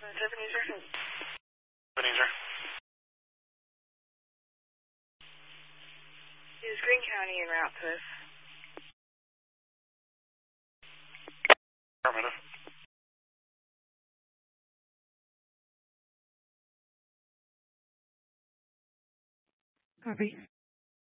Ebenezer. Ebenezer. Is Greene County en route to us? Affirmative. Copy.